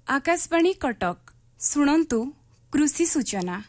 आकाशवाणी कटक शुणन्तु कृषि सूचना।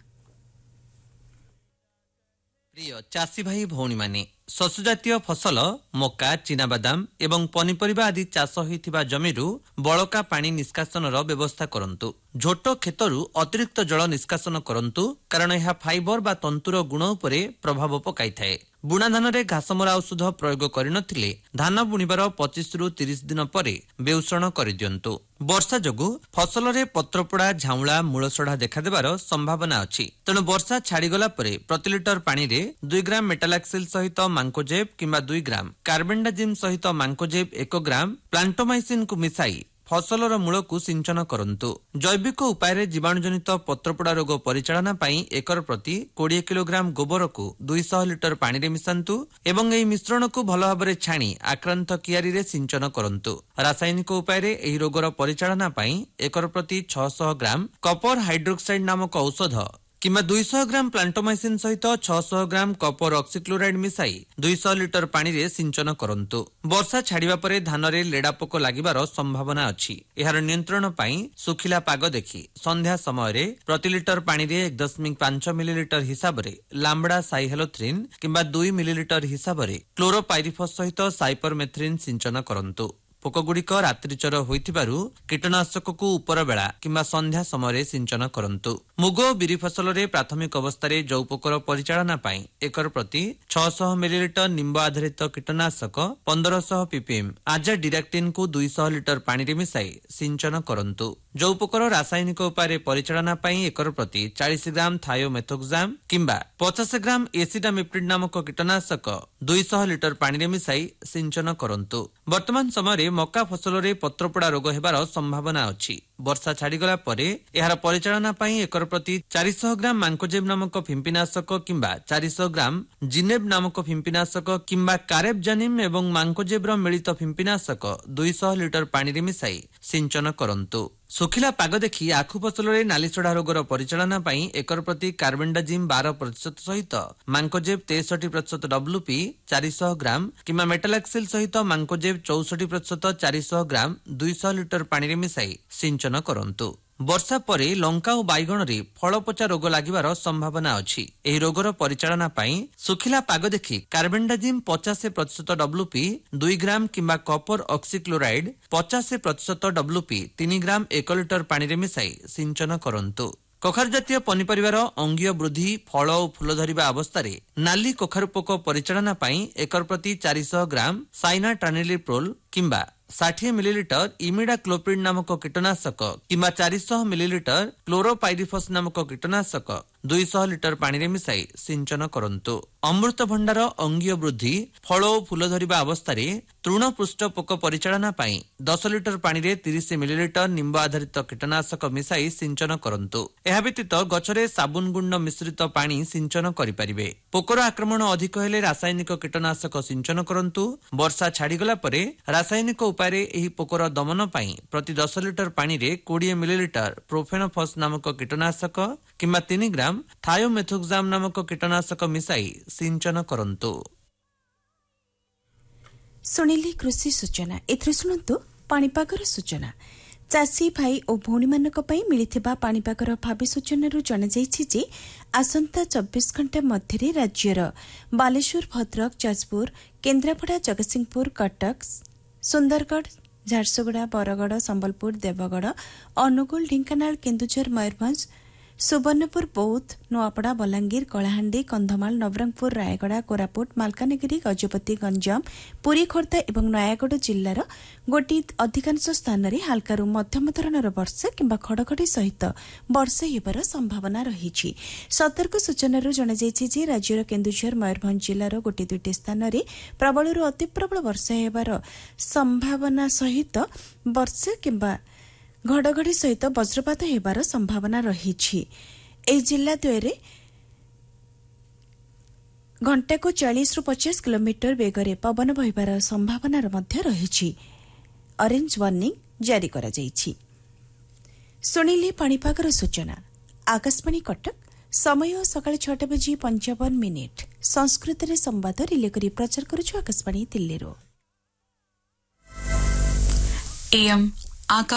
प्रिय चाषी भाई भौणी माने शस्य जातीय फसल मका चीनाबादाम एवं पनीपरिबा आदि चाष होइथिबा जमीरु बळका पानी निष्कासनर व्यवस्था करंतु। झोट क्षेत्रु अतिरिक्त जल निष्कासन करंतु कारण यह फाइबर बा तंतुर गुण उपरे प्रभाव पकाई थाए। बुणा धान रे घासमरा औषध प्रयोग करिनथिले धान बुणिबार 25 रु 30 दिन परे बेउषण करिदियंतु। वर्षा जोगु फसल रे पत्रपोड़ा झाउला मूलसढ़ा देखा देबार संभावना अछि। तेणु वर्षा छाड़ीगला परे प्रति लिटर पानी रे 2 ग्राम मेटालाक्सिल सहित मांकोजेब किंबा 2 ग्राम कार्बेंडाजिम सहित मांकोजेब 1 ग्राम प्लांटोमाइसिन को मिसाई फसलर मूल को सिंचन करंतु। जैविक उपाय जीवाणुजनित पत्रपोड़ा रोग परिचालना पई एकर प्रति 20 किलोग्राम गोबर को 200 लिटर पानी रे मिसांतु एवं एही मिश्रण को भल भाबरे छाणी आक्रांत कियारी रे सिंचन करंतु। रासायनिक उपाय रे एही रोगर परिचालना पई एकर प्रति 600 ग्राम कपर हाइड्रोक्साइड नामक औषध किंबा 200 ग्राम प्लांटोमाइसिन सहित 600 ग्राम कपर ऑक्सीक्लोराइड मिसाई 200 लिटर पानी रे सिंचन करंतु। वर्षा छाड़िबा परे धान रे लेडा पोक लागिबार संभावना अछि। एहार नियंत्रण पई सुखिला पाग देखि संध्या समय रे प्रति लिटर पानी रे 1.5 मिलीलीटर हिसाब रे लांबडा साइहेलोथ्रिन किंबा 2 मिलीलीटर हिसाब रे क्लोरोपाइरिफॉस सहित साइपरमेथ्रिन सिंचन करंतु। पोकगुड़िक रात्रिचर होइथिबारु कीटनाशक को उपर बेला किंबा संध्या समय सिंचन करंतु। मुग और बिरी फसल रे प्राथमिक अवस्था जौ पोकर परिचालना पई एकर प्रति 600 मिलीलीटर निंब आधारित कीटनाशक 1500 पीपीएम आजा डिरेक्टिन को 200 लिटर पानी रे मिसाई सिंचन करंतु। जौ पोकर रासायनिक उपाय परिचालना पई एकर प्रति 40 ग्राम थायोमेथोक्साम किंबा 50 ग्राम एसिडामिप्रिड नामक कीटनाशक 200 लिटर पानी रे मिसाई सिंचन करंतु। वर्तमान समय मका फसल रे पत्रपोड़ा रोग हेबार संभावना अछि। वर्षा छाड़ीगला परे एहार परिचालना पई एकर प्रति 400 ग्राम मांकोजेब नामक फिंपिनाशक किंबा 400 ग्राम जिनेब नामक फिंपिनाशक किंबा कारेबजानिम एवं मांकोजेब्र मिलित फिंपिनाशक 200 लिटर पानी रे मिसाई सिंचन करंतु। सुखिला पाग देखि आखु फसल रे नालीचढ़ा रोगर परिचालना पई एकर प्रति कार्बेंडाजिम 12% सहित मांकोजेब 63% डब्ल्यूपी 400 ग्राम किंबा मेटालाक्सिल सहित मांकोजेब 64% 400 ग्राम 200 लिटर पानी रे मिसाई सिंचन करंतु। वर्षा परे लंका और बैगण रे फलपचा रोग लागिबार संभावना अछि। एही रोगर परिचालना पई सुखिला पाग देखि कार्बेंडाजिम 50% डब्ल्यूपी 2 ग्राम किंबा कपर ऑक्सीक्लोराइड 50% डब्ल्यूपी 3 ग्राम 1 लिटर पानी रे मिसाई सिंचन करंतु। कखारु जातीय पनीपरिबार अंगीय वृद्धि फल और फूल धरिबा अवस्था रे नाली कखारु पोक परिचालना पई एकर प्रति 400 ग्राम साइना ट्रानिलिप्रोल किंबा 60 मिलीलीटर इमिडा क्लोप्रिड नामक कीटनाशक किंबा 400 मिलीलीटर क्लोरोपाइरिफॉस नामक कीटनाशक 200 लिटर पानी रे मिसाई सिंचन करंतु। अमृत भंडार अंगीय वृद्धि फल और फूल धरिबा अवस्था रे तृण पृष्ठ पोक परिचालना पई 10 लिटर पानी रे 30 मिलीलीटर निंब आधारित कीटनाशक मिसाई सिंचन करंतु। एहा व्यतीत गछरे साबुन गुंड मिश्रित पानी सिंचन करि परिबे। पोकर आक्रमण अधिक हेले रासायनिक कीटनाशक सिंचन करंतु। वर्षा छाड़ीगला परे रासायनिक उपाय रे एही पोकर दमन पई प्रति 10 लिटर पानी रे 20 मिलीलीटर प्रोफेनोफॉस नामक कीटनाशक किंबा 3 ग्राम थायोमेथोक्साम नामक कीटनाशक मिसाई सिंचन करंतु। सुनिले कृषि सूचना। एथरे सुनंतु पाणीपागर सूचना। चाषी भाई और भौणी मानक पई मिलिथिबा पाणीपागर भावी सूचनारू जणा जायछि जे आसंता 24 घंटा मध्यरे राज्यर बालेश्वर भद्रक जाजपुर केन्द्रापड़ा जगतसिंहपुर कटक सुंदरगढ़ झारसुगुड़ा बरगड़ संबलपुर देवगढ़ अनुगुल ढेंकानाल केन्दुझर मयूरभंज सुवर्णपुर बौद्ध नोआपड़ा बलांगीर कलाहांडी कंधमाल नवरंगपुर रायगड़ा कोरापुट मालकानगिरी गजपति गंजाम पुरी खोर्धा एवं नयागढ़ जिल्लार गोटी अधिकांश स्थान में हाल्कारु मध्यम धरणर वर्षा किंबा घड़घड़ी सहित वर्षा हेबार संभावना रही। सतर्क सूचनारू जणाଯାଇଛି जे राज्यर केन्दुझर मयूरभंज जिल्लार गोटी दुईटी स्थान में प्रबलरू अति प्रबल वर्षा हेबार संभावना सहित वर्षा किंबा घड़घड़ी सहित वज्रपात हेबार संभावना रही। एही जिल्ला द्वୟରେ घंटा को 40 रु 50 किलोमीटर बेगरे पवन बहिबार संभावना रही। ऑरेंज वार्निंग जारी करा जायछि। सुनिले पाणीपागर सूचना। आकाशवाणी कटक समय सकाळ 6:55 संस्कृत रे संवाद रिले करी प्रचार करूछु आकाशवाणी दिल्ली रो। एम